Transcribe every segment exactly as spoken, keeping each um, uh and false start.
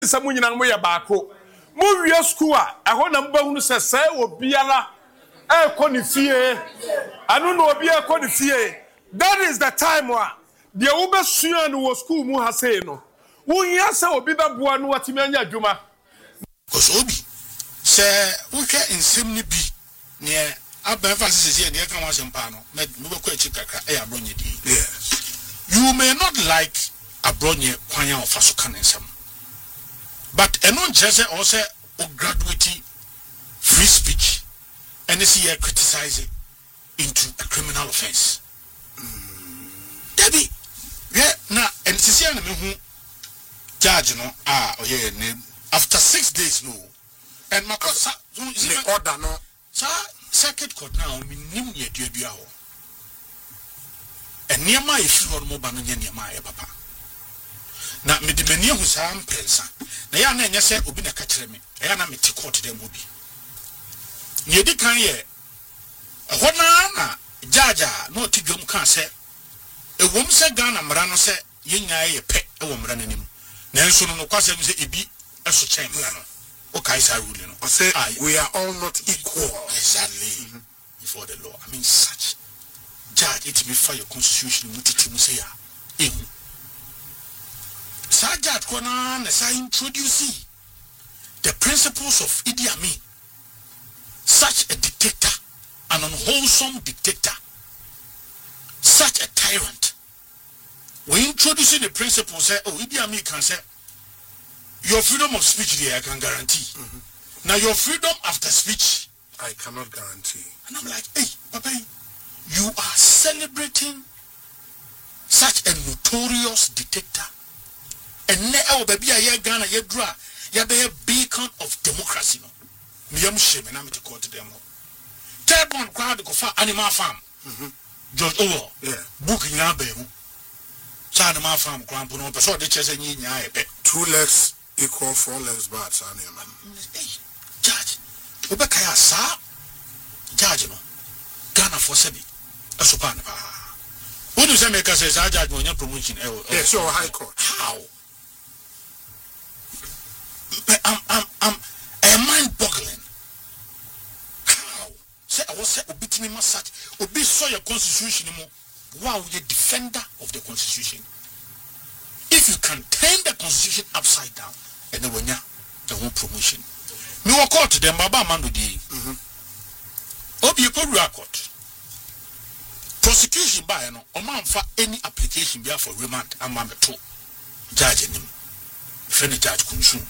Samu nyina mo ye baako mo wie school a ɛhɔ na mbahunu sɛ sɛ obiara ɛkɔ ne fie anu na obi ɛkɔ ne fie. That is the time wa de wo besua no wo school mu ha sei no wo hia sɛ obi bɛboa no watimi anya adwuma because obi sɛ wo hwɛ nsɛm ni bi ne aban fa sese ne ka wa sempa no me bɛkɔ achi kakra ɛyɛ abronye di. Yes, you may not like abronye kwan ya ofa so kan nsɛm. But enon jese also graduate free speech and see you criticize it into a criminal offense. Mm. Debbie, yeah, now and see na me who judge no ah oh yeah after six days no and my court the order no sa circuit court now me nim ye duadua ho and near my if you mo ba no near my papa na me de mani hu saa mpensa na ya na enye se obi na ka kire me ya na me ti court dem obi ye di kan ye ho na na jaja no ti dwom kan se e wom se Ghana mra no se ye nyaa ye pe e wo mra nanim na enso no no kwase no se ebi eso chen mra no o kai sa rule no say we are all not equal exactly mm-hmm. before the law. I mean such judge it me for your constitution mutiti mu se ya ehu Sajat Kwana Nessa introducing the principles of Idi Amin. Such a dictator, an unwholesome dictator, such a tyrant. We introducing the principles say, oh, Idi Amin can say, your freedom of speech there I can guarantee. Mm-hmm. Now your freedom after speech, I cannot guarantee. And I'm like, hey, Papa, you are celebrating such a notorious dictator. And now, baby, I Ghana, you draw, you be a beacon of democracy. No, me am shame, and I'm to call to them. Third one, crowd go for Animal Farm. George Orwell, yeah, booking now, baby. So Animal Farm, Grandpa, no, so the chess and yin, two legs equal four legs, but animal. Judge, Obekaya, sir, Judge, no, Ghana for Sebi, a sopan. What does that make us as I judge when you're promoting? Yes, your high court. How? I'm, I'm, I'm, I'm mind-boggling. How? Say I was say obit me such obi saw your constitution mo. Wow, you're defender of the constitution. If you can turn the constitution upside down, and then when you the whole promotion. Me walk out to them, Baba Mando di. Obi you could record. Prosecution by no, or man for any application be for remand and man two. Judge him. Friend judge consume.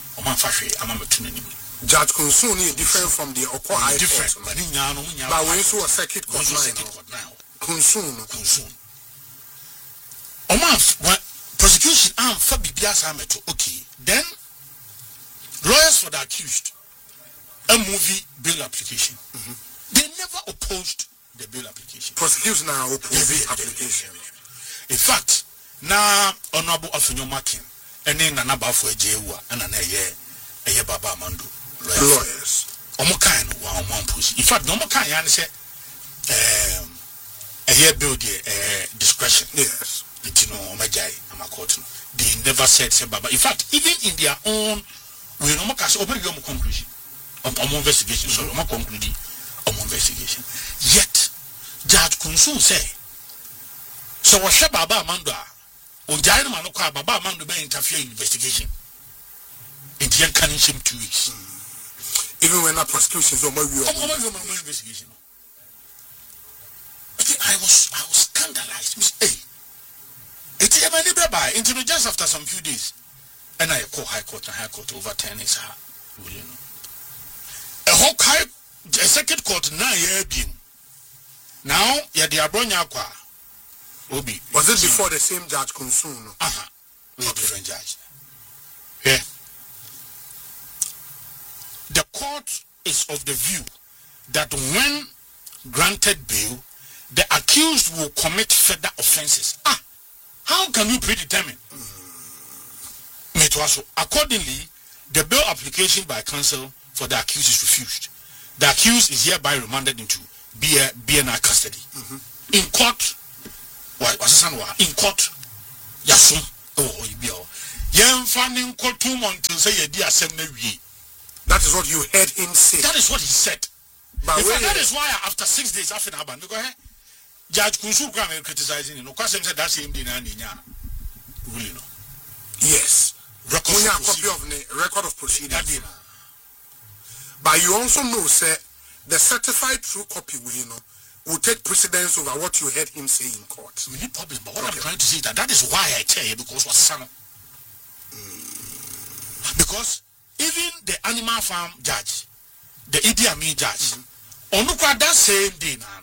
Judge Kunsun is different from the Oko High Court. But we also a circuit court now. Kunsun, Kunsun. Oman, prosecution arm for Bibias Ameto. Okay. Then, lawyers for the accused, a movie bail application. Mm-hmm. They never opposed the bail application. Prosecution now opposed the application. In fact, now, Honorable Afunyo Makin. And then another for a jewa and an aye a Baba Mando lawyers. Omokan one one push. In fact, no more can say um a year build a discretion. Yes. It's no Majai, I'm a court. They never said say Baba. In fact, even in their own we no more can open your conclusion on investigation. So no conclude on investigation. Yet Judge Kunsu say so what Baba Mando on Jaina Manuka, Baba man to be interfere in investigation. In the canning him two weeks. Even when a prosecution is over, you investigation. I was I was scandalized. Hey, it's a many by into just after some few days. And I call High Court and High Court over ten is you know. A whole high a second court nine year being. Now, yeah, the Abronya Kwa. Obi. Was it before the same Judge Kunsun? Uh-huh. No different judge. Yeah. The court is of the view that when granted bail, the accused will commit further offenses. Ah, how can we predetermine? Mm. Accordingly, the bail application by counsel for the accused is refused. The accused is hereby remanded into B N I custody. Mm-hmm. In court, why was in court? Yasum. Oh, Yen fanning ko two months say ye di asem na wie. That is what you heard him say. That is what he said. But in fact, that is why after six days after Naban, go ahead. Judge Kunsu come and criticizing you. No question said that same day na ninya. Really no. Yes. Record of copy of the record of proceedings. But you also know, sir, the certified true copy will you know will take precedence over what you heard him say in court. We need problem, but what okay. I'm trying to say is that that is why I tell you because what's son. Mm. Because even the animal farm judge, the Idi Amin judge, on look at that same day now.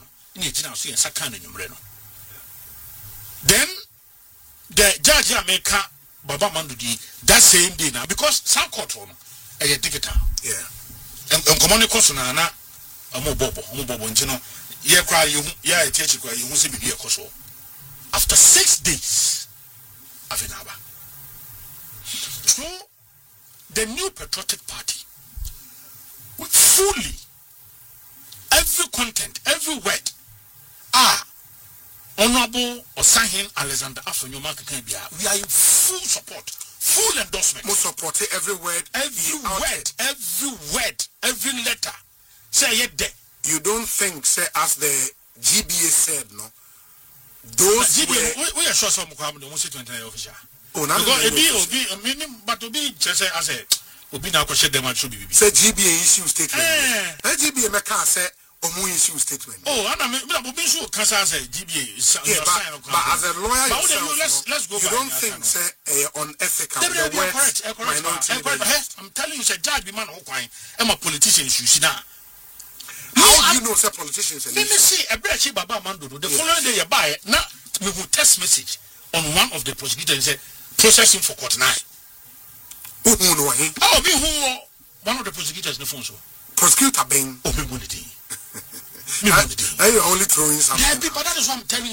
Then the judge America Baba Mandudi that same day now because some court room a ticket. Yeah. And common cost na na amo bobo amo bobo ntino ye kwa you ya etie kwa you se bibi ekoso. After six days afinaba. So the new patriotic party fully every content, every word ah Honorable Osahin Alexander Afenyo Makakabia, we are in full support, full endorsement. Most support every word, every word, every word, every letter. Say it there. You don't think, say, as the G B A said, no? Those G B A, were... We, we are sure some of them don't twenty-nine official. Oh, now because it be, be, but to be just as a, Obi now question them and should be. Say G B A issue statement. Eh. G B A make us say. Omu issue statement. Oh, I mean, but we should cancer as a G B A. Yeah, but, but as a lawyer, but yourself, let's, let's go you don't think say uh, unethical. The words minority. I'm telling you, say judge be man who crying. I'm a politician. You see now. How do you know say politicians? Let me see a breach Baba Mando. The following day you buy now. Me will text message on one of the prosecutors say processing for court now. Who know him? Oh, me who one of the prosecutors in the phone so. Prosecutor being. Oh, me money. Are you only throwing something? Yeah, but that is what I'm telling you.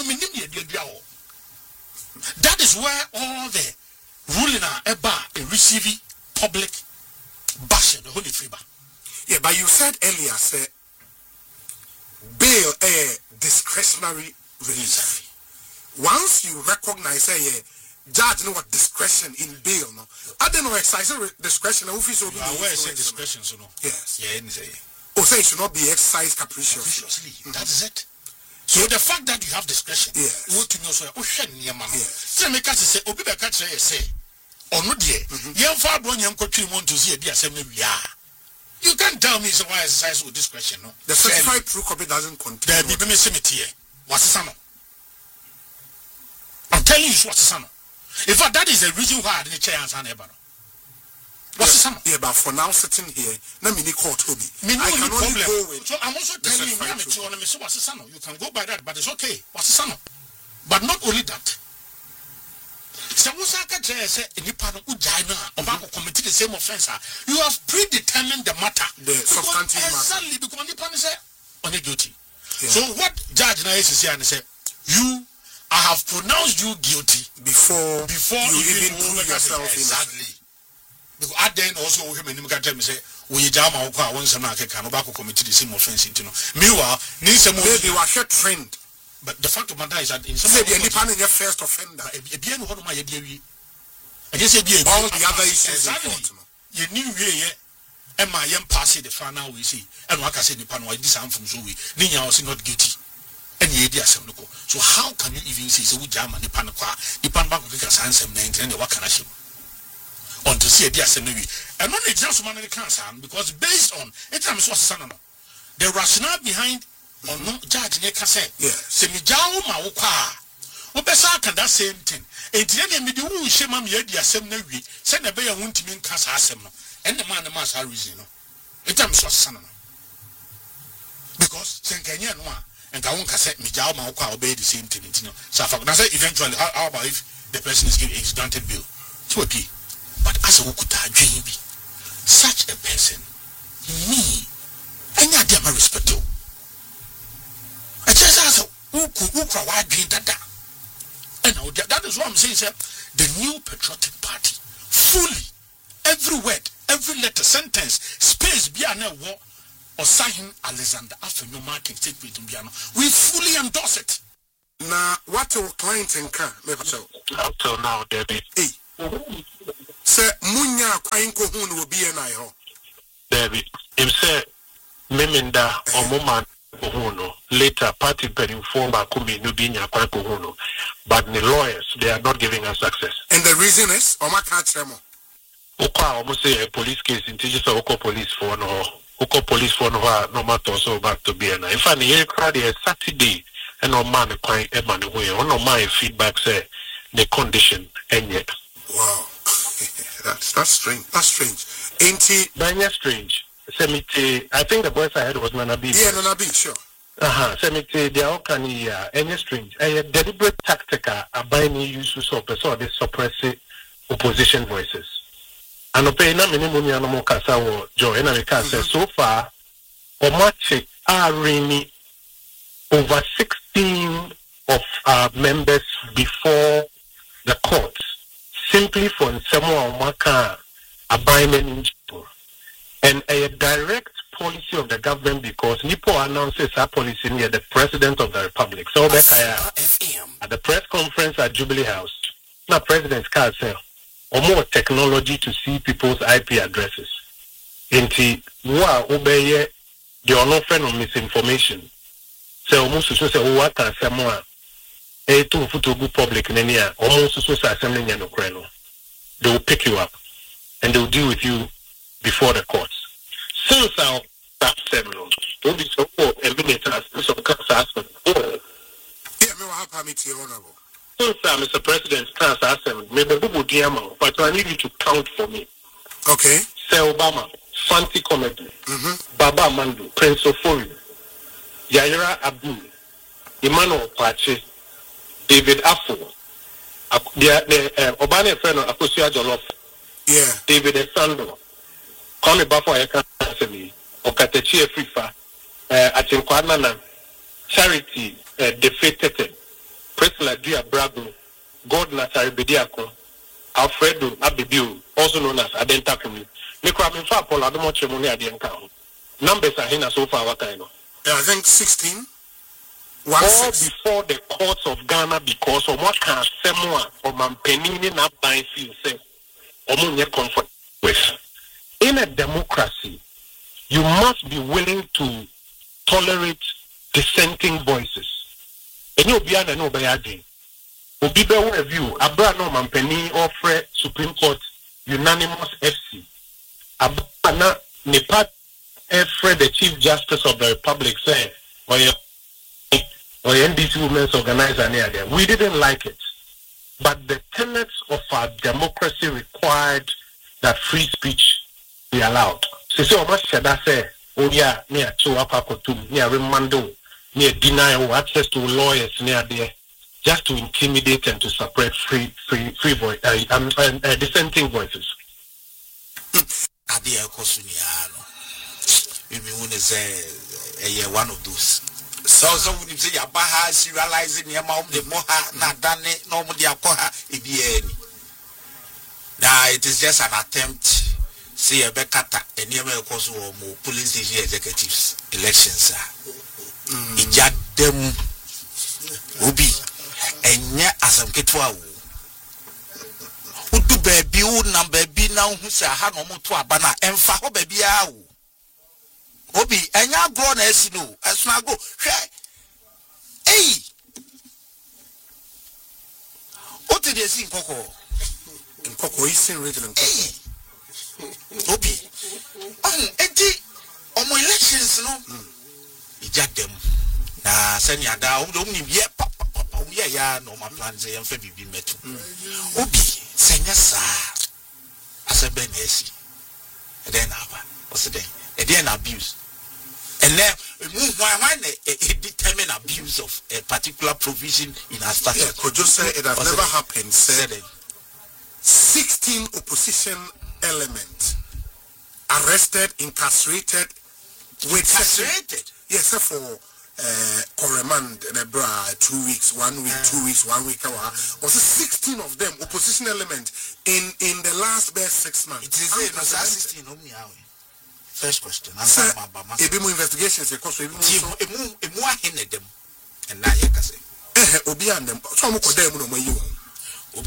That is where all the ruling are about receiving public bashing, the holy favor. Yeah, but you said earlier, say, bail a discretionary release. Once you recognize, say, yeah, judge know what discretion in bail, no? I don't know exercise discretion. Who feels so? Where is discretion, so no? Yes. Yeah, say. Oh, say it should not be exercised capriciously. capriciously. Mm-hmm. That is it. So yeah. The fact that you have discretion, yes. What to know so oh share near man. Yes. So make us say obi be catch say or no dear. Yem fa bro nyam kwatwi want to see a asem na wi ah. You can't tell me so why exercise with discretion, no? The certified true copy doesn't contain. There be me say me tie. What's the I'm telling you what's the in fact that is the reason why I didn't chair answer never. What's the yeah, but for now sitting here, let me call Toby. Me no I can only problem. go with. So I'm also telling you, me so what's the son? You can go by that, but it's okay. What's the son? But not only that. So what's that? Say any part of Ujana about committing the same offense. You have predetermined the matter. The substantive matter. Exactly because the pan say on guilty. Yeah. So what judge now is saying and say you, I have pronounced you guilty before before you even, even prove yourself exactly. Because at then also we him got tell me say we jama wo kwa won some na keka no ba ko commit the same offense into no meanwhile ni say mo they were short trend but the fact of matter is that in some say the independent first offender e bia no ho no ma ye bia wi I just say bia all the other issues exactly. In court no ye ni wie ye e ma ye pass the final we see and we can say nipa no this am from so we ni nya was not guilty and ye dia asem no ko so how can you even say say we jama nipa no kwa nipa no ba ko keka sansem na ntene wa kana hye on to see a dear assembly. And not just man cancer because based on it was son the rationale behind or no judge ne can say yes me jaw ma wo kwa wo besa can that same thing and then me the who shema me the assembly wi say na be ya wontimi nka sa asem no and the man the man sa reason no it was son because senkanya no and ka won ka say me jaw ma wo kwa obey the same thing no so na say eventually how, how about if the person is given is granted bail so okay. But as a Wukuta dream, such a person, me, any idea my respect to. I just ask who could who can why dream that and that is what I'm saying, sir. The new patriotic party, fully, every word, every letter, sentence, space, be a war, or sign Alexander Afenyo marking statement in Biano. We fully endorse it. Now, what your client and car, up till now, Debbie. Hey. Sir, Munya Quine Kohun will be an I ho. David, him say, Meminda or Moman Kohuno. Later, party per inform Akumi Nubinya Kwakuhuno. But the lawyers, they are not giving us access. And the reason is, Oma Katremo. Oka almost say a police case in Tejas Oko police for no. Oko police for no, no matter so back to be an. In fact, the crowd is Saturday, and no man quite a man away. Or no my feedback say the condition and yet. Wow. That's that's strange. That's strange. Ain't he? That's strange. Semite, I think the voice I heard was Nanabi. Yeah, Nanabi, sure. Uh-huh. Semite, they are all can hear any strange. A deliberate tactic are buying use to suppress or they suppress opposition voices. And obey na minimum animal casa or Joe and I say so far, Omache are really over sixteen of our members before the courts. Simply for someone Maka abiding and a direct policy of the government because Nipo announces our policy near the President of the Republic. So at the press conference at Jubilee House, now President can say or more technology to see people's I P addresses. Inti wa obey the unoffend of misinformation. So almost so say what can someone a two foot good public nenia almost so assembling no creno. They will pick you up and they will deal with you before the courts. Since our that seminal, don't be so poor and minute as some council asked. Yeah, me what happened to you, honorable. Since uh, Mister President can't ask them, maybe Bubu Diamo, but I need you to count for me. Okay. Say Obama, Fanti Comedy, mm-hmm. Baba Mandu, Prince Ofori, Yaira Abdul, Emmanuel Pache, David Afo, the uh, Obama friend of Akosia Jolof, yeah, David Esando, Connie Bafo Eka Okatechi Efifa, Atinkwanana, Charity, Defeated, Priscilla Dia Brago, Gordon Ataribidiako, Alfredo Abibu, also known as Adenta Kumi. Mikra Minfa Paul Adomo Chemuni Adienka. Numbers are here so far, what kind of? I think sixteen. One all six. Before the courts of Ghana because of what can someone or Mampenini not buying feel say, or more comfort with. In a democracy, you must be willing to tolerate dissenting voices. And you'll be an obayadi. Obi be one view. Abra no Mampeni offer Supreme Court unanimous F C. Abra na Nepat offer the Chief Justice of the Republic say, or or N D C Women's Organizer near there. We didn't like it. But the tenets of our democracy required that free speech be allowed. So so much should I say, oh yeah, near to Apakotum, near Remando, near deny access to lawyers near there, just to intimidate and to suppress free free free voice uh, um, uh, dissenting voices. Adia Kosumiano. Maybe one is a one of those. So so when you say Yabaha serializing your mom the moha not done it no more the now it is just an attempt. See a Bekata and near cause or more police executives elections are in Jad them Ubi and yet as some Ketwa who do baby number be now who say I had no more to a banner and for baby out. Obi, and ya grown as you know, as I go, hey, what did you see in Coco? In Coco, he's in written in Coco. Obi, um, Eddie, on my elections, no, he jacked them. Nah, send ya down, don't you yet, papa, yeah, yeah, no, my plans, I am Febby be met. Obi, send ya, sir, as a Benesi, and then, what's the day? And then abuse. And then move why why determine abuse of a particular provision in our statute. Yeah, could you say it has never happened? Said sixteen opposition elements arrested, incarcerated, with incarcerated. Yes, for uh, Koremand Nebra two weeks, one week, uh, two weeks, one week. Was sixteen of them opposition elements in in the last best six months? It is it was sixteen only. First question. Answer my Ebimu investigations because we emu emu ahene dem. And now you can say. Eh, Obi and them. So I'm going to them no you. Obi.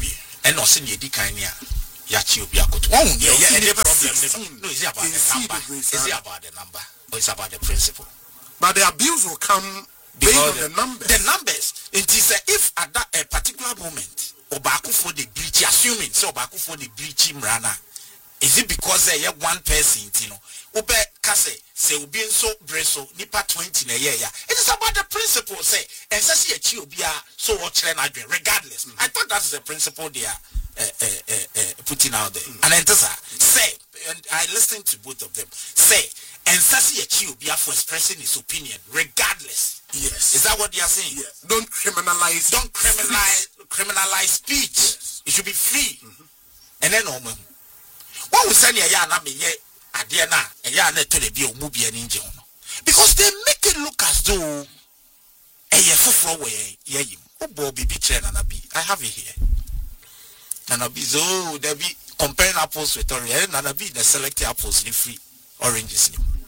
and no senior decania Yachi Obiakoto. Oh, yeah, yeah, the problem. No, is it about the number? Is it about the number? Or is it about the principle? But the abuse will come based on the numbers. The numbers. It is uh, if at that a particular moment, Obaku for the breach, assuming so Obaku for the breach Mrana, is it because they have one person, you know? Obe Kase, say Ubi so Breso, Nipa twenty in a year. It is about the principle, say, and say a Chiobia, so watch regardless. Mm-hmm. I thought that's the principle they are uh, uh, uh, uh, putting out there. Mm-hmm. And then say, and I listened to both of them, say, and Sasi Chiobia for expressing his opinion, regardless. Yes. Is that what they are saying? Yes. Don't criminalize. Don't criminalize criminalize speech. Yes. It should be free. Mm-hmm. And then, um, what we say, yeah, na me Adiana, yeah, na to the be a movie and injun. Because they make it look as though a year away, yeah, oh, Bobby be train and I have it here. Nanabi, so there be comparing apples with orange, Nanabi, the selected apples, the free oranges.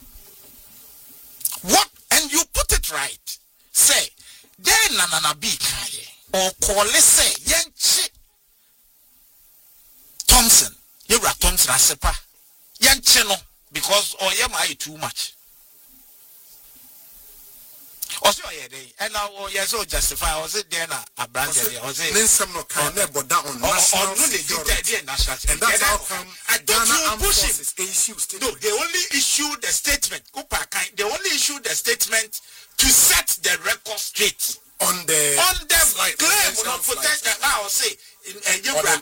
What? And you put it right. Say, then Nanabi, or call, let's say, Yanchi Thompson, you're a Thompson, I sepa. Yan cheno because or yam I too much. Also yeah they and now oh yes so justify was it then a brand there was it some no kind but that on national security and that's how come I don't you push it. No, they only issued the statement. They only issued the statement to set the record straight. On the on the flight, claim will not protect the house. Say, in Yubra,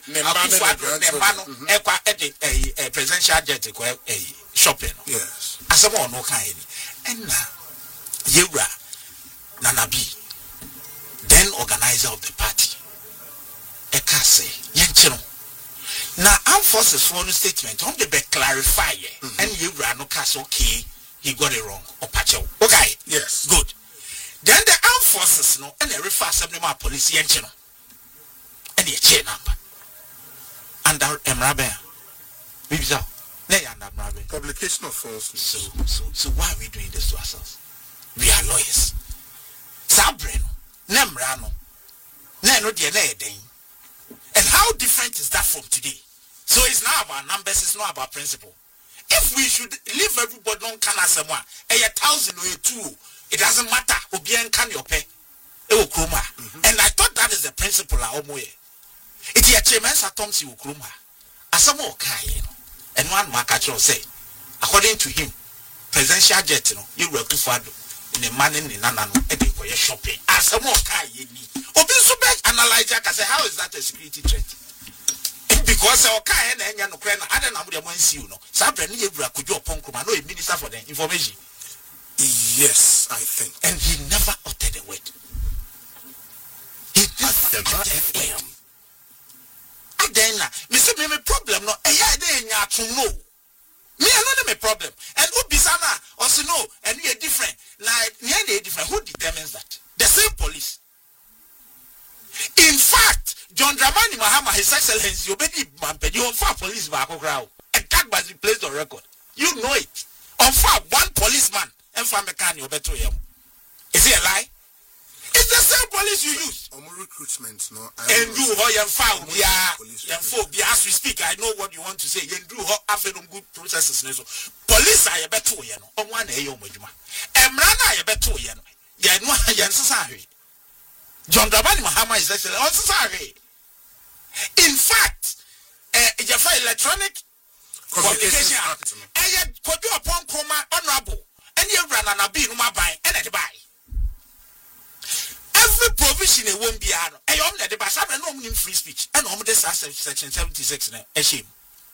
a presidential jet a shopping. Yes. As a one, no kind. And now, Yubra, Nanabi, then organizer of the party, Eka say, Yanchino. Now, armed forces for the statement, on the back clarify, and Yubra no cast okay, he got it wrong, or Pacho. Okay, yes, good. Then the armed forces no and the refer assembly my police and channel and the chain number under Emrabe. We saw publication of false. So so so why are we doing this to ourselves? We are lawyers. Sabreno, Nemrano, Nano de and how different is that from today? So it's not about numbers, it's not about principle. If we should leave everybody on Kanasama, a thousand or a two. It doesn't matter. Obian can your pay. And I thought that is the principle of Omoye. It is a tremendous atomsi ukruma. Asamo kai, and one markacho say, according to him, presidential jet, you were too far in a man in Nanano, and for your shopping. Asamo kai, Obi Subek analyze and say, how is that a security threat? Because our kai and Yano Krena, I don't know what I see you know. Sabrina could you upon Kuma, no minister for the information. Yes, I think. And he never uttered a word. He never uttered a word. And then, me say me problem no. Eh, yeah, they nya to know. Me I know me problem. And who bisana also know. And we are different. Now, we are different. Who determines that? The same police. In fact, John Dramani Mahama, His Excellency, you better you on far police back crowd. And that must be placed on record. You know it. On far one policeman. And from mechanic better him. Is it a lie? It's the same police you use. Um, recruitment, no. And do how you found yeah, as we speak. I know what you want to say. You do how after them good processes. Police are a better you know. On one day, Mojuma. And Rana a better you know. You know, you're sorry. John Dramani Mahama is actually also sorry. In fact, uh, you find electronic communication act. And you could do upon coma honorable. And you run on a bean, my buy, and at the buy. Every provision it won't be out. And you're the bus, I don't know free speech. And on this section seventy-six, a shame.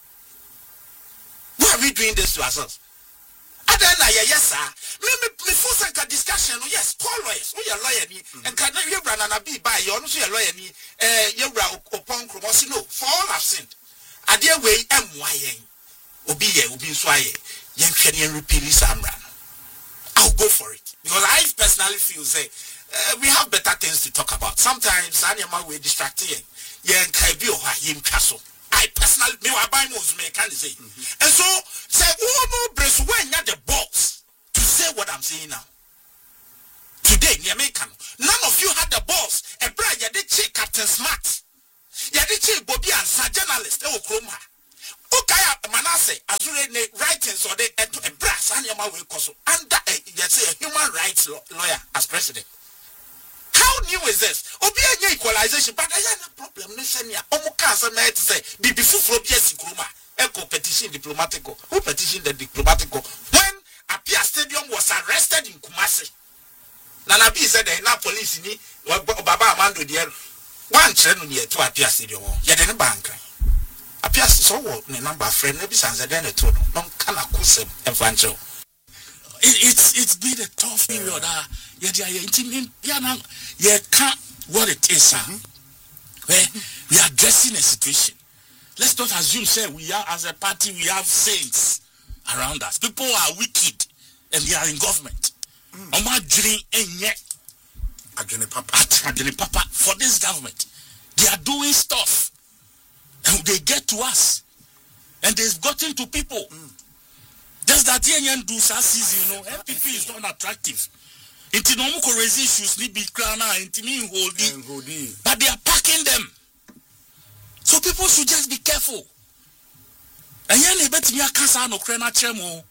Why are we doing this to ourselves? I don't know, yes, sir. Maybe before some discussion, yes, call lawyers, we are lawyer, and can you run on a bee by you also a lawyer, eh, you run upon Cromosino, for all I've sinned. A dear way, M Y A, Obi, Obi Swaye, young Kenyan repeal Samran. I'll go for it. Because I personally feel, say, uh, we have better things to talk about. Sometimes, Anyama will distract you. Yeah, and Kaibio, him castle. I personally, me, I buy most, me, can say. And so, say, oh, no, Bresu, when you're the boss to say what I'm saying now. Today, Nyamekan, none of you had the boss. A brother, they check Captain Smart. Yadichi Bobby and Sa journalist, oh, Chroma. Ukaya Manase, Azure writings or the a brass and Yama will cost under a human rights lawyer as president. How new is this? Obia equalization, but I have a problem. Listen, Omukasa might say, be before Probias Kruma, Echo petition diplomatico, who petitioned the diplomatico when Apia Stadium was arrested in Kumasi. Nanabi said, the police in Baba Amando, dear, one channel near to Apia Stadium, yet in a bank. Apia so the number of friends, maybe sans a dinner to no can accuse and Franco. It's it's been a tough period. Uh, yeah, yeah, yeah, yeah, yeah, can't what it is, huh? Where we are addressing a situation. Let's not assume, say, we are as a party, we have saints around us. People are wicked and they are in government. Oma dream and yet, Papa, Papa, for this government, they are doing stuff. And they get to us. And they've gotten to people. Mm. Just that Yenyan do season, you know, N P P is not attractive. Inti no muko raise issues ni bi krana inti mi holdi. But they are packing them. So people should just be careful. And yen ebet mi akasa no krena chemo.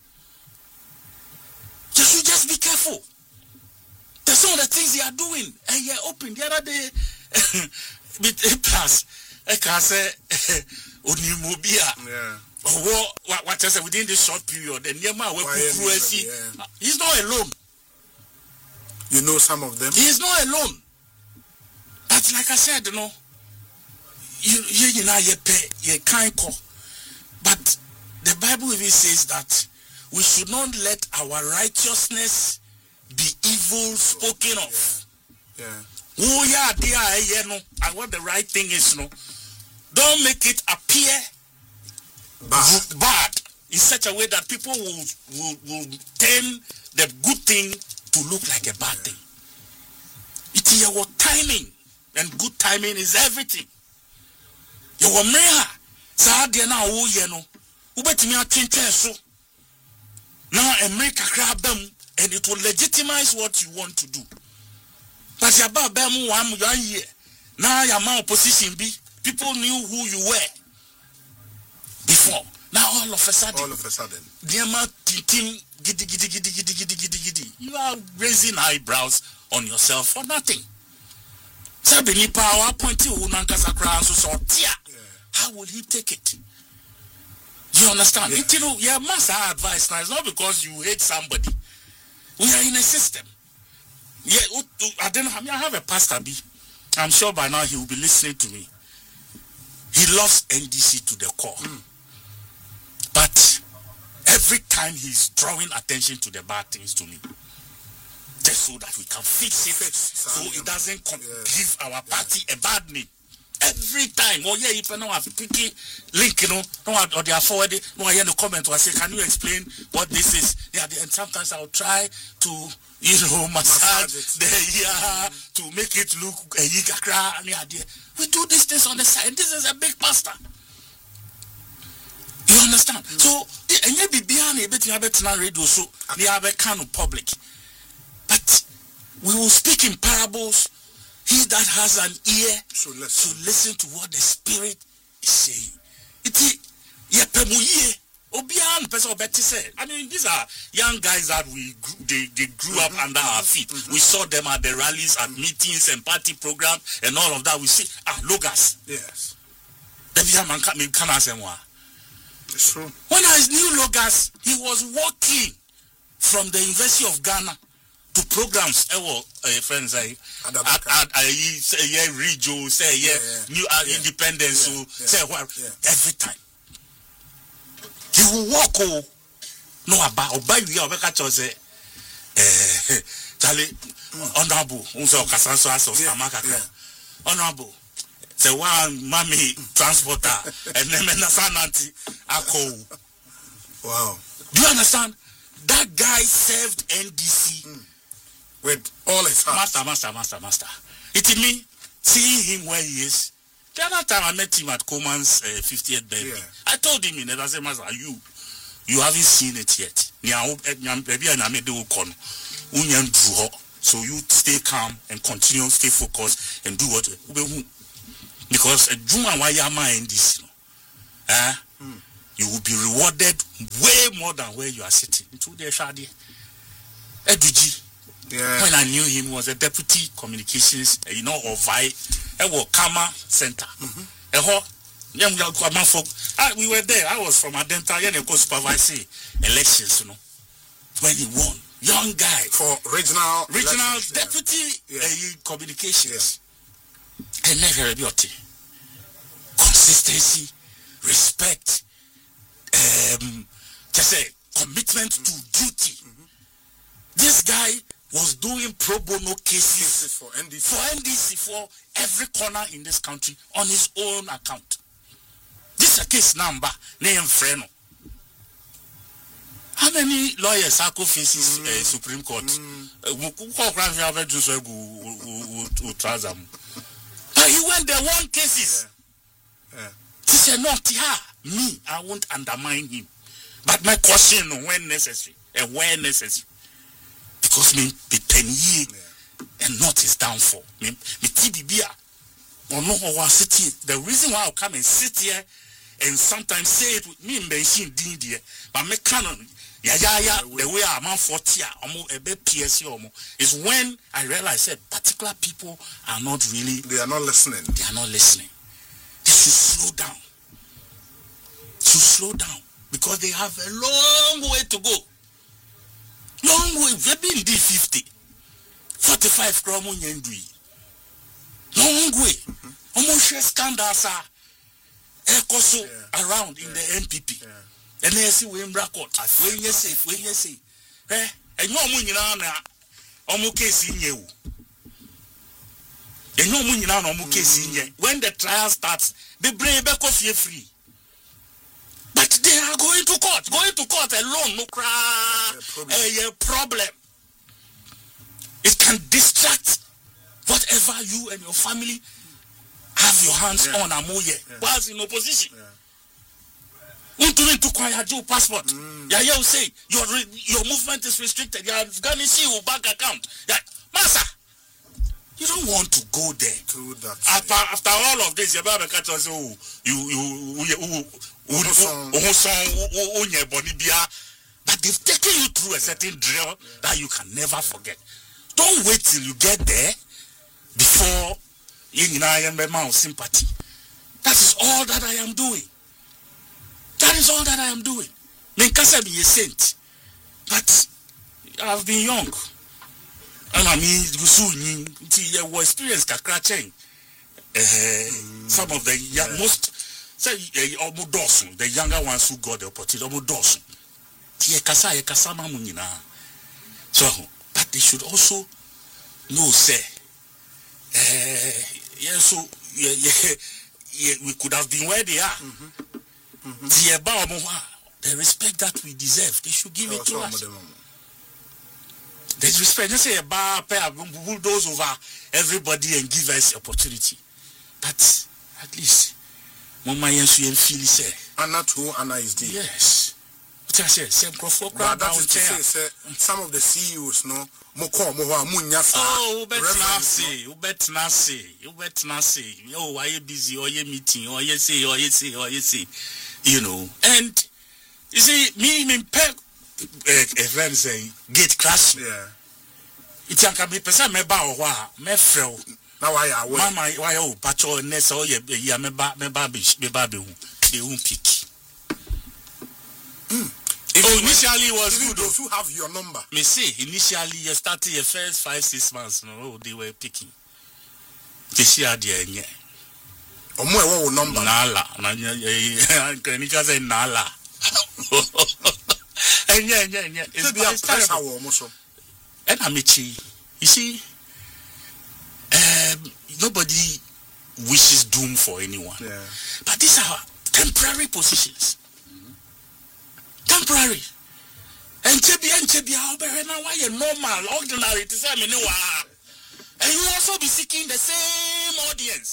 They should just be careful. There's some of the things they are doing. And you're open the other day with a plus. I can say, Onimobia. Yeah. What, what I said within this short period, and yeah. He's not alone. You know some of them? He is not alone. But like I said, you know, you you know you pay you can't call. But the Bible even says that we should not let our righteousness be evil spoken of. Yeah. Yeah. Oh yeah, they are here, no. And what the right thing is, no. Don't make it appear bad. bad in such a way that people will will, will turn the good thing to look like a bad yeah. thing. It is your timing, and good timing is everything. Your meha, sa dia na wo ye no. Ubetimi atwentwe so. Now America grab them, and it will legitimize what you want to do. But your baba mu one year. Now your man opposition be. People knew who you were before. Now all of a sudden, all of a sudden, you are raising eyebrows on yourself for nothing. Sabini power point to how will he take it? Do you understand? Yeah. You know, yeah, must have advice now. It's not because you hate somebody. We are in a system. Yeah, I don't know. I have a pastor B. I'm sure by now he will be listening to me. He loves N D C to the core. Mm. But every time he's drawing attention to the bad things to me, just so that we can fix it, fix, so it doesn't com- yeah. give our party yeah. a bad name. Every time, oh yeah, if I know have a picky link, you know, or they are forwarded, no, I hear the comment or I say, can you explain what this is? Yeah, and sometimes I'll try to, you know, massage, massage the yeah, to make it look a uh, we do these things on the side. This is a big pastor. You understand? Mm. So, and you be behind a bit in a radio, so they have a kind of public. But we will speak in parables. He that has an ear should listen. should listen to what the Spirit is saying. It's I mean, these are young guys that we grew, they, they grew mm-hmm. up under mm-hmm. our feet. Mm-hmm. We saw them at the rallies, at meetings and party programs and all of that. We see ah Logos. Yes. It's true. When I knew Logos, he was walking from the University of Ghana to programs. Eh, well, uh, friends, I, I, I, say yeah, Regio, say yeah, yeah, yeah. New uh, yeah. Independence, yeah. So, yeah. say what well, yeah. every time. He will walk oh no about or buy you or catch us eh Charlie honorable unso kasanso as of Samakaka honorable say one mommy transporter and then sananti ako. Wow. Do you understand? That guy served N D C mm. with all his heart. Master, master, master, master. It me seeing him where he is. The other time I met him at Coleman's uh, fiftieth birthday, yeah. I told him in the same master, you, you haven't seen it yet. So you stay calm and continue, stay focused and do what. Because a Juma Wayama in this, eh, mm. you will be rewarded way more than where you are sitting. Into the Shadi. Edwigi. Yeah. When I knew him, he was a deputy communications, you know, of I, a Kama Center. Mm-hmm. We were there. I was from Adenta, and I was supervising elections, you know, when he won. Young guy. For regional regional deputy yeah. uh, communications. Yeah. And never beauty. Consistency, respect, um, just a commitment mm-hmm. to duty. Mm-hmm. This guy was doing pro bono cases for N D C. for N D C for every corner in this country on his own account. This is a case number named Freno. How many lawyers are faces mm. uh, Supreme Court? Mm. Uh, but he went there, won cases. Yeah. Yeah. He said, not yeah, me, I won't undermine him. But my question, when necessary, and where necessary. Because me be ten years yeah. and not his downfall. Me me T B B or no or sit the reason why I come and sit here and sometimes say it with me mention D but me canon yeah yeah yeah the way I'm on forty almost a bit P S C is when I realize that particular people are not really they are not listening. They are not listening. They should slow down. Should slow down because they have a long way to go. Long way, we have been D fifty, forty-five kromo nyendui. Long way. Almost scandals are echoes around in the N P P. And they see we in record. When you say, when you say, eh, and no money now, almost case in you. And no money now, almost case in you. When the trial starts, they bring back off you free. But they are going to court. Going to court alone, no cry. A problem. It can distract whatever you and your family have your hands yeah. on. Amoye, yeah. whilst in opposition. Want to need to acquire your passport? Mm. Yeah, you say your your movement is restricted. You are going to see your bank account. Yeah, Master, you don't want to go there. True that. After yeah. after all of this, you better catch us. Oh, you you you. But they've taken you through a certain drill yeah. that you can never forget. Don't wait till you get there before you know sympathy. That is all that I am doing. That is all that I am doing. I can't be a saint, but I've been young. And I mean, you will experience scratching. Some of the young, yeah. most. Say almost dozen, the younger ones who got the opportunity, almost dozen. So, but they should also know, say, uh, yeah, so yeah, yeah, yeah, we could have been where they are. Mm-hmm. Mm-hmm. The respect that we deserve, they should give it to us. There's respect. They say a bar, bulldoze over everybody and give us opportunity. But at least. Mama Yensu and Philly say Anna too, Anna is there. Yes. What I say, same crowd. That is to say, some of the C E Os no moko moho amunya sa. Oh, bet na say, you bet na say, you bet na say. Oh, why you busy or you meeting or you say or you say or you say, you know. And you see, me me peg a friend saying gate crash. Yeah. It can be person me ba or wa me frel. Now why are Mama, why oh, patrol nest or ye ya me ba me baby me baby they won't pick. Mm. Oh, initially was good. Those who have your number. Me see, initially you started your first five six months. No, oh, they were picking. They share their yeah. Or more what number? Nala, na can you just say nala? And yeah, yeah, yeah. It's terrible. And Amici, you see. Um, nobody wishes doom for anyone. Yeah. But these are temporary positions. Mm-hmm. Temporary. And to be and to be out there now, why you normal, ordinary to say, and you also be seeking the same audience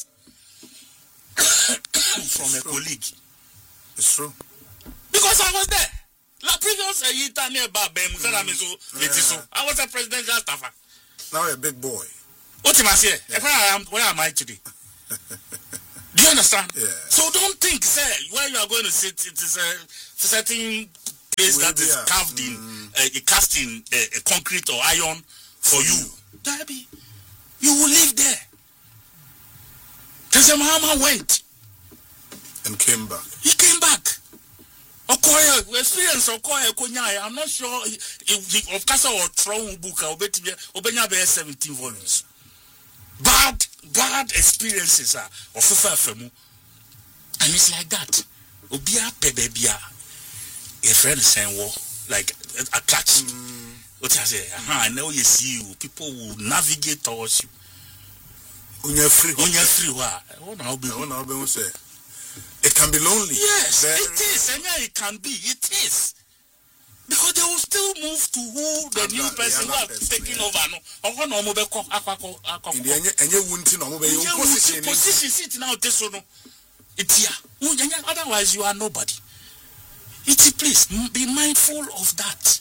from a colleague. It's true. Because I was there. La previous year, nearby, I was a presidential staffer. Now you're a big boy. What am I saying? Where am I today? you understand? Yeah. So don't think, say, where you are going to sit, it is a certain place that is carved in, mm. uh, cast in uh, concrete or iron for you. Darby, you will live there. Because Mahama went and came back. He came back. Okoye experience Okoye Konyaya. I'm not sure if, if of course or Tron book or Obenya be seventeen volumes. Bad bad experiences are of Femu. And it's like that. Obia Pebebia. A friend saying war like attraction. Mm. What I say, uh-huh, I know you see you. People will navigate towards you. When you're free, when you're free, what? What be? What be say? It can be lonely. Yes, Very it is. And yeah, it can be. It is. Because they will still move to who the new that, person who are taking yeah. over. No, or one or more. In the end, and you won't know your position. Position sit now. This one, it's here. Otherwise, you are nobody. It's please be mindful of that.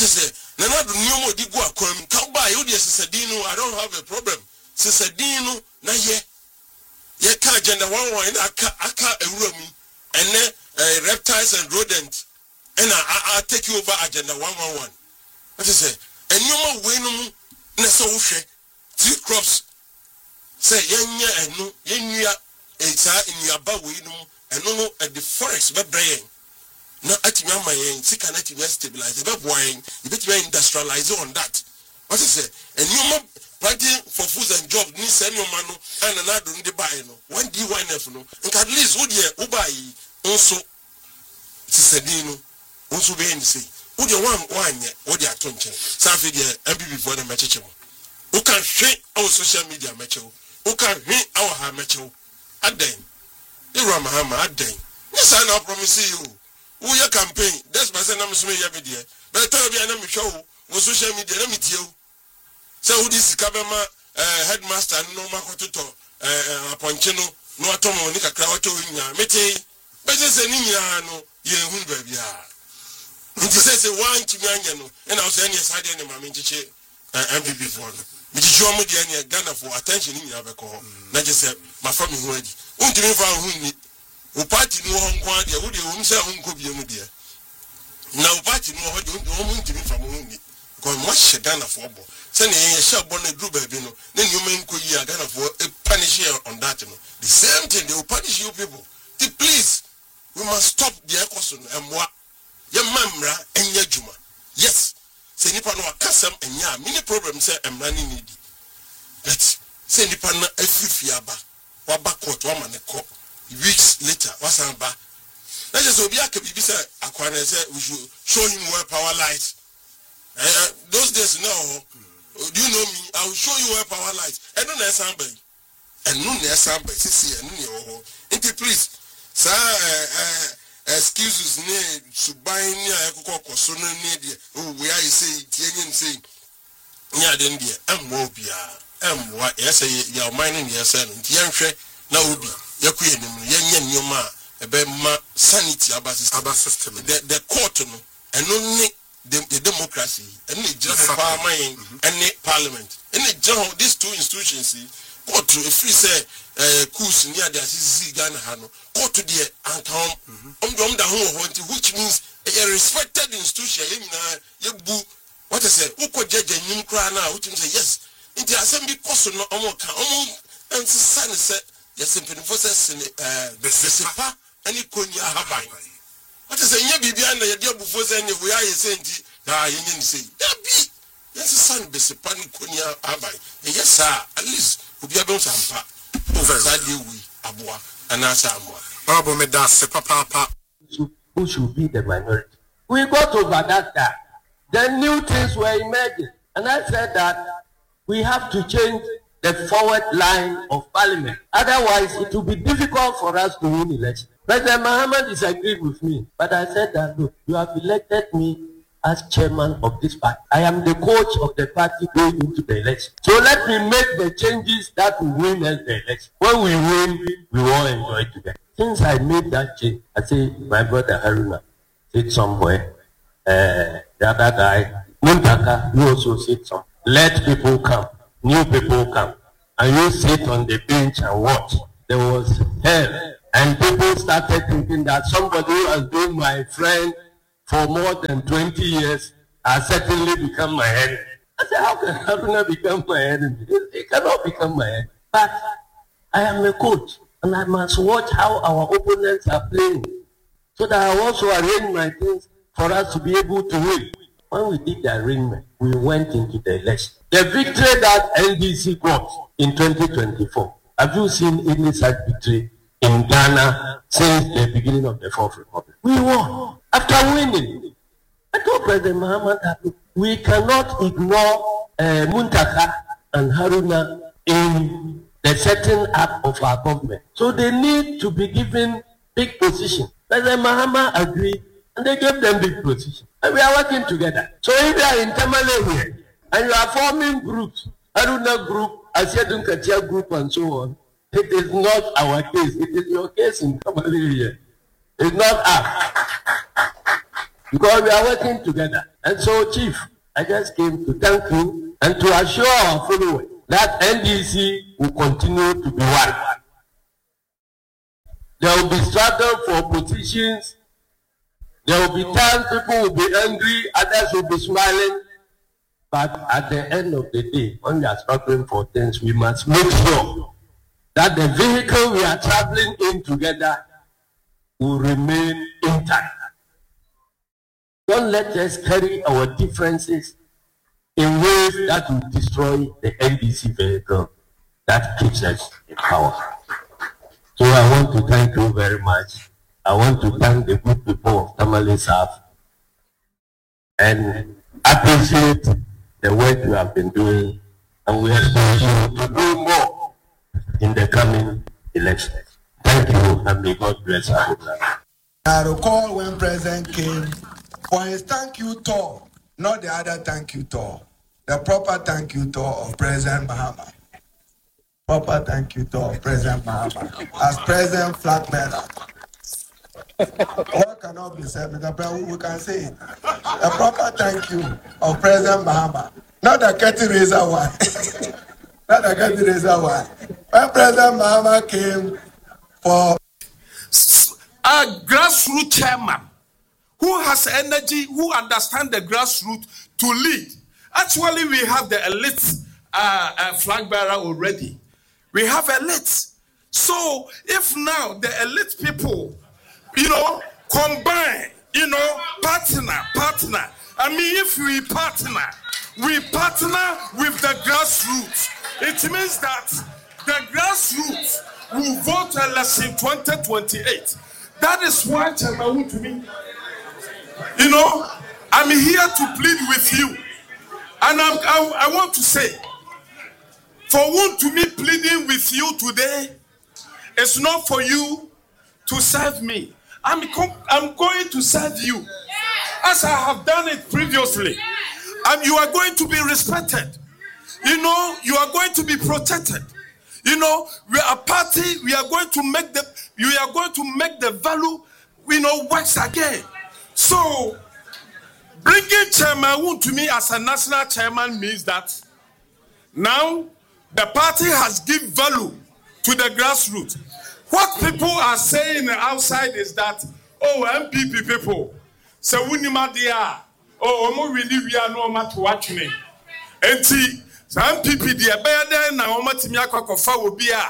I don't have a problem. Sisadino na ye ye ka agenda one one aka aka ewura mu ene uh, reptiles and rodents and I, I take you over agenda one one one. What is it? Enyoma we no mu na so wo hwe three crops say yenya enu yenua esa enuaba we no enu no at the forest be brain na atimi ama yen sika na atimi stabilize be boyen you bet we industrialize on that. What is it? Enyoma fighting for food and jobs ni send your man and another in the buy no one D one F no and at least would ye ubai also Sisadino also be any say would you one one ye what they are touching Safi the M P before the match who can share our social media match who can hit our ha match at then the Ramahama at then yes I now promise you who your campaign that's my son I'm assuming every day but tell me I'm show on social media let me tell you. So this Kabema uh, headmaster no makoto uh aponchino no atomo ni kakra wato nya mete beje se ni nya no ye hu ba bia nti se se wan ti nya no e na so ene sade ne ma me nchiche M P P for no mi ji omo de ene Ghana for attention ni nya be ko na je se ma fa mi hu adi unti mi fa hu ni o party ni wo nko ade wo de wo mse hu nko bia mu de na o party ni wo de wo mu nti mi fa mu hu ni ko mo hye Ghana for bo send a shop on the group, you know, then you may go here Ghana for a punish you on that. You know. The same thing, they will punish you people. The please, we must stop the echoes and what your mamra and your juma. Yes, say Nipano Kasam and ya many problems say I'm running needy. Let's say Nipana a few fiaba, waba court, one man a cop. Weeks later, what's our back? That is Obiaka Bibisa Aquana said we should show him where power lies. Uh, those days, no. Do you know me? I will show you where power lies. I don't know somebody. And no, there's somebody. See, and no, into please, sir. Excuses, ne, subai ni ayako so no need. Oh, we are say, tienyin say, nya den dia. Am wo bia. Am wa. Yes, your mining yes, and tienhwe na obi. Yaku enim, yenye nyoma. Ebe ma sanity aba system. Aba system. The the court no. And no The, the democracy and the general parliament and the parliament and the general these two institutions court to if we say uh coups near the assisi Ghana hano court to the antom um dom da ho which means a respected institution you na you bu what I say who could judge nim kra na which means yes into assembly cost no omo ka omo and san say yes simply for say uh besipa any konya habai. What is a year Bibian, the idea before saying we are saying, ah, you didn't say, yes, son, Bessipani Kunya Abai. Yes, sir, at least, we be able to have we Abua and Asamoa. Baba Medas, Papa. Who should be the minority? We got over that time. Then new things were emerging. And I said that we have to change the forward line of parliament. Otherwise, it will be difficult for us to win election. President Mahama disagreed with me, but I said that, look, you have elected me as chairman of this party. I am the coach of the party going into the election. So let me make the changes that will win us the election. When we win, we all enjoy together. Since I made that change, I say, my brother Haruna sit somewhere. Uh, the other guy, Muntaka, you also sit somewhere. Let people come, new people come, and you sit on the bench and watch. there was hell. And people started thinking that somebody who has been my friend for more than twenty years has certainly become my enemy. I said, how can Haruna become my enemy? He cannot become my enemy. But I am a coach, and I must watch how our opponents are playing, so that I also arrange my things for us to be able to win. When we did the arrangement, we went into the election. The victory that N D C got in twenty twenty-four, have you seen any such victory in Ghana since the beginning of the Fourth Republic? We won. After winning, I told President Mahama that we cannot ignore uh, Muntaka and Haruna in the setting up of our government. So they need to be given big position. President Mahama agreed, and they gave them big position. And we are working together. So if you are in Tamale here, and you are forming groups, Haruna group, Asiadun Katia group, and so on, it is not our case. It is your case in Tamale here. It's not us. Because we are working together. And so, Chief, I just came to thank you and to assure our followers that N D C will continue to be one. There will be struggle for positions. There will be times people will be angry, others will be smiling. But at the end of the day, when we are struggling for things, we must make sure that the vehicle we are traveling in together will remain intact. Don't let us carry our differences in ways that will destroy the N D C vehicle that keeps us in power. So I want to thank you very much. I want to thank the good people of Tamale South and appreciate the work you have been doing, and we expect you to do more in the coming elections. Thank you, and may God bless our life. I recall when President came for his thank you tour, not the other thank you tour, the proper thank you tour of President Mahama. Proper thank you tour of President Mahama as President Flag Bearer. What cannot be said, Mister President, we can say it. A proper thank you of President Mahama, not the Ketty Razor one. Not the Ketty Razor one. When President Mahama came for a grassroots chairman who has energy, who understands the grassroots to lead. Actually, we have the elite uh, uh, flag bearer already. We have elites. So if now the elite people, you know, combine, you know, partner, partner. I mean, if we partner, we partner with the grassroots. It means that the grassroots will vote election twenty twenty-eight. That is why, Chairman, to me, you know, I'm here to plead with you. And I'm, I, I want to say, for one to me pleading with you today, it's not for you to serve me. I'm, I'm going to serve you as I have done it previously. And you are going to be respected. You know, you are going to be protected. You know, we are a party, we are going to make the, we are going to make the value, you know, works again. So, bringing Chairman Woon to me as a national chairman means that now the party has given value to the grassroots. What people are saying outside is that, oh, M P P people, so we need my dear, oh, we really we are no matter what you need. And see, so M P P dear, better than our Matimia Kofa will be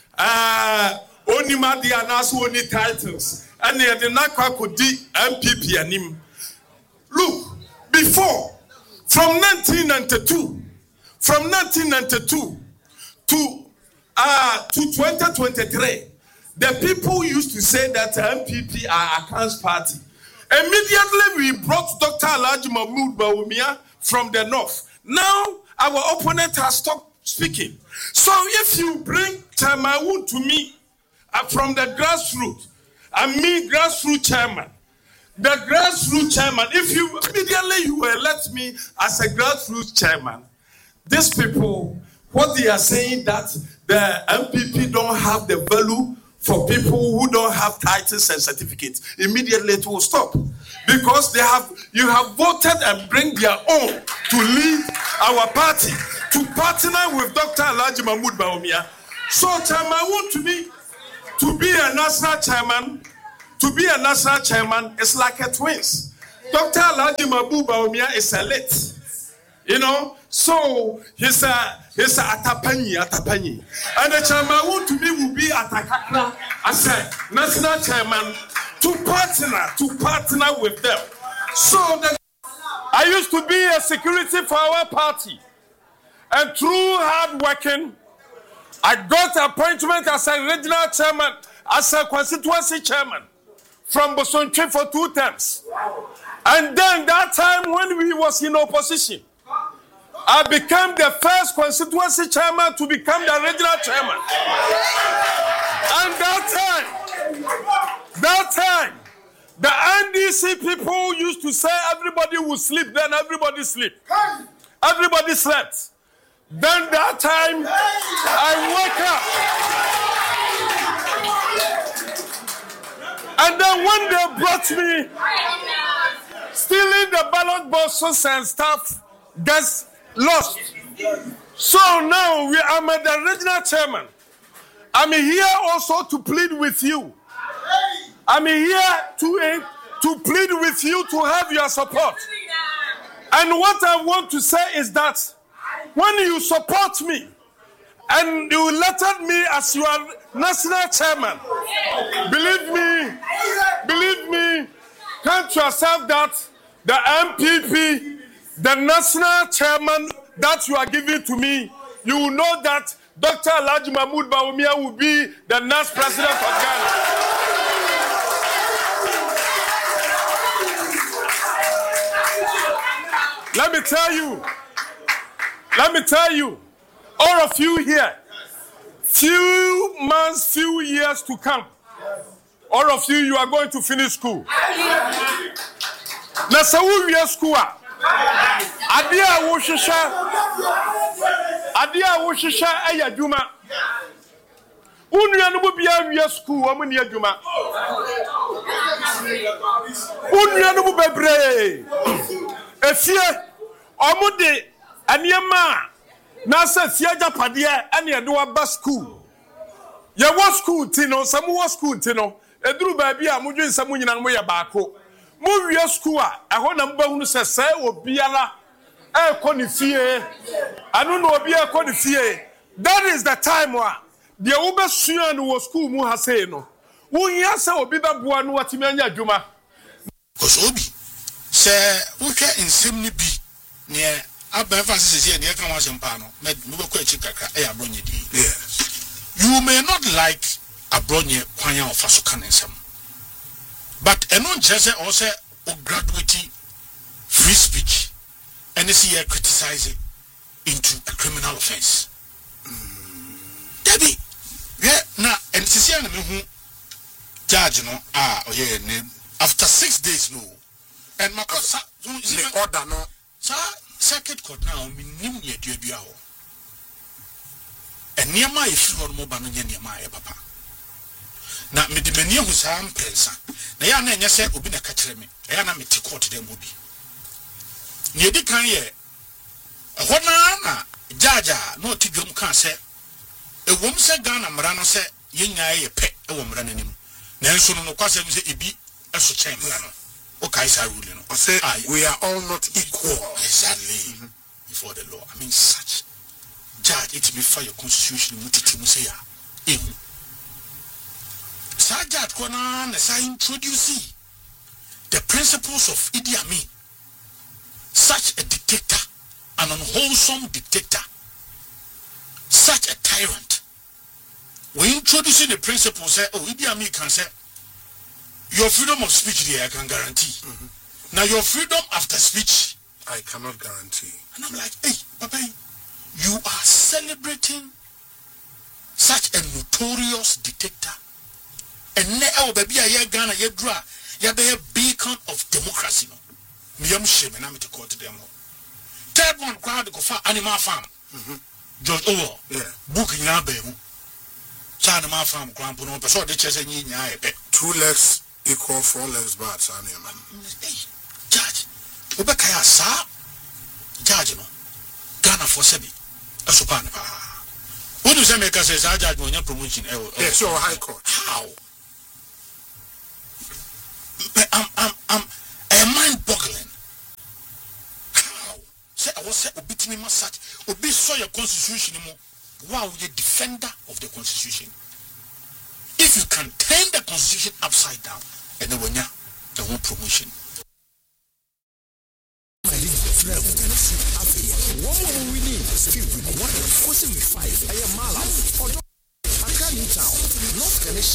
ah, only my dear, and also only titles, and they are the Nakako M P P and him. Look, before, from nineteen ninety-two, from nineteen ninety-two to uh, to twenty twenty-three, the people used to say that M P P are a cancer party. Immediately, we brought Doctor Alhaji Mahmoud Bawumia from the north. Now, our opponent has stopped speaking. So, if you bring Chairman Woon to me uh, from the grassroots, I mean grassroots chairman, the grassroots chairman, if you immediately you will elect me as a grassroots chairman, these people, what they are saying that the M P P don't have the value for people who don't have titles and certificates, immediately it will stop. Because they have, you have voted and bring their own to lead our party, to partner with Doctor Alhaji Mahmoud Bawumia. So Chairman Woon to me, to be a national chairman, to be a national chairman is like a twins. Doctor Alhaji Mahmood Bawumia is a lit. You know, so he's a he's a Atapanyi, Atapanyi. And the chairman who to me will be Atakakra as a national chairman to partner, to partner with them. So the, I used to be a security for our party. And through hard working, I got appointment as a regional chairman, as a constituency chairman from Bosontwe for two terms. And then that time when we was in opposition, I became the first constituency chairman to become the regional chairman. And that time, that time, the N D C people used to say everybody would sleep, then everybody sleep. Everybody slept. Then that time, I woke up. And then when they brought me, stealing the ballot boxes and stuff, gets lost. So now we are the regional chairman. I'm here also to plead with you. I'm here to, uh, to plead with you to have your support. And what I want to say is that when you support me and you elected me as your national chairman, believe me, believe me, count yourself that the M P P, the national chairman that you are giving to me, you will know that Doctor Alhaji Mahmood Bawumia will be the next president of Ghana. Let me tell you, let me tell you, all of you here, few months, few years to come, all of you, you are going to finish school. Na sawu we school ade a wo hwehwe ade a wo hwehwe aya dwuma unua no bia we school wo ne adwuma unua no bebre efie omude aniema na sa fie japade ane ede wa ba school ye wo school ti no samu wo school ti no eduru ba bia modwen samu nyina mo ye baako mo wie school a eho na mba hunu se se obiala e ko ni fie anu no obi e ko ni fie. That is the time wa de wo be sua no wo school mu ha sei no wo hia se obi be boa no watimi anya adwuma because obi se wo hwe nsem ni bi ne aba fa se se ne ka wa sempa no me be ko achi kakra e abronye di. Yes, you may not like abronye kwan of aso kan nsem, but enon jese or say o graduate free speech and see you criticize it into a criminal offense. Mm. Debbie, yeah, now and see na me hu judge no ah oh yeah after six days no and my sa the order no sa circuit court now me nim ye duadua ho and niema e fi ho mo ba no nya niema e papa na me de mani hu sa mpensa na ya na enye se obi na ka kire me ya na me te court dem obi ni edi kan ye ho na na judge no ti dwom kan se e wom se Ghana mra no se ye nya ye pe e wo mra nanim na enso no kwasem se ebi eso chen mra no o kai sa rule no say we are all not equal exactly mm-hmm. before the law. I mean such judge it be for your constitution mutiti mu say ya ehu sa judge ko na na sa introduce the principles of Idi Amin, such a dictator, an unwholesome dictator, such a tyrant. We introducing the principles say oh Idi Amin can say your freedom of speech there I can guarantee. Mm-hmm. Now your freedom after speech I cannot guarantee. And I'm like, hey, Papa, you are celebrating such a notorious dictator. And now baby I Ghana ye draw ye be a beacon of democracy no. Me am shame and I'm to court them. Third one crowd go for animal farm. Mm-hmm. George Orwell. Yeah. Book in our baby. Animal farm grandpa no person de chese nyi nya e two legs equal four legs bad san e man. Judge obeka ya sa judge no Ghana for sebi asopa na pa wonu se make say sa judge no nya promotion e yes your high court How? I'm, I'm, I'm, I'm mind-boggling. How? Say I was say obi timi masach, obi saw your constitution mo. Wow, the defender of the constitution. If you can turn the constitution upside down, and then when you the whole promotion. One